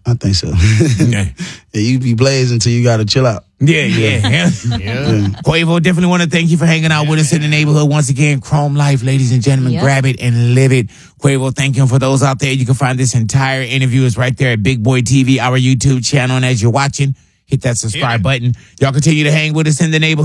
I think so. Yeah. Yeah, you be blazing until you got to chill out. Yeah. Quavo, definitely want to thank you for hanging out with us in the neighborhood. Once again, Chrome Life, ladies and gentlemen, grab it and live it. Quavo, thank you. And for those out there, you can find this entire interview is right there at Big Boy TV, our YouTube channel. And as you're watching, hit that subscribe button. Y'all continue to hang with us in the neighborhood.